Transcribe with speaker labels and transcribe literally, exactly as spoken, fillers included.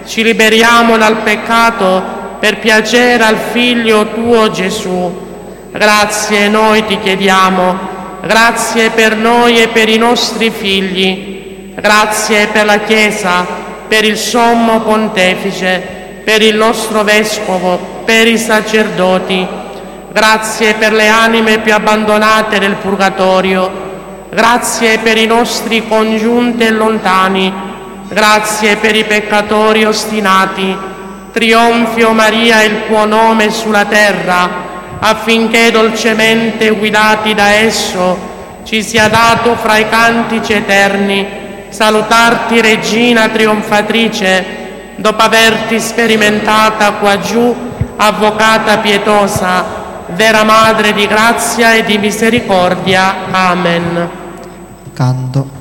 Speaker 1: ci liberiamo dal peccato per piacere al Figlio tuo Gesù. Grazie noi ti chiediamo, grazie per noi e per i nostri figli, grazie per la Chiesa, per il Sommo Pontefice, per il nostro Vescovo, per i sacerdoti, grazie per le anime più abbandonate del Purgatorio, grazie per i nostri congiunti e lontani, grazie per i peccatori ostinati. Trionfi, o Maria, il tuo nome sulla terra, affinché dolcemente guidati da esso ci sia dato fra i cantici eterni salutarti, Regina trionfatrice, dopo averti sperimentata qua giù, avvocata pietosa, vera Madre di grazia e di misericordia. Amen.
Speaker 2: Canto